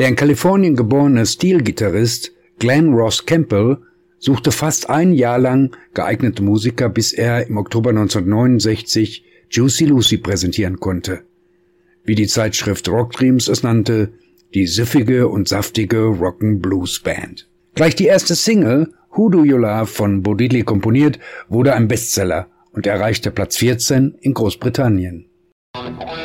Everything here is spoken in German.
Der in Kalifornien geborene Steel-Gitarrist Glenn Ross Campbell suchte fast ein Jahr lang geeignete Musiker, bis er im Oktober 1969 Juicy Lucy präsentieren konnte. Wie die Zeitschrift Rock Dreams es nannte, die süffige und saftige Rock'n'Blues-Band. Gleich die erste Single, Who Do You Love, von Bo Diddley komponiert, wurde ein Bestseller und erreichte Platz 14 in Großbritannien.